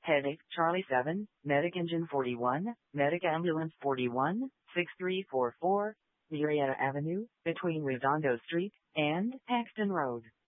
Headache Charlie 7, Medic Engine 41, Medic Ambulance 41, 6344, Murrieta Avenue, between Redondo Street and Paxton Road.